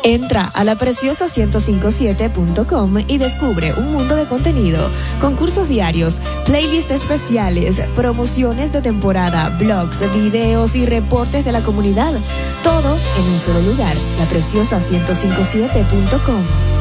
Entra a lapreciosa1057.com y descubre un mundo de contenido, concursos diarios, playlists especiales, promociones de temporada, blogs, videos y reportes de la comunidad. Todo en un solo lugar, lapreciosa1057.com.